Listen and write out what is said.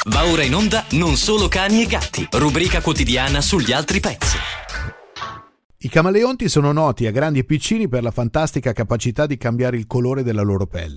Va ora in onda Non solo cani e gatti, rubrica quotidiana sugli altri pets. I camaleonti sono noti a grandi e piccini per la fantastica capacità di cambiare il colore della loro pelle.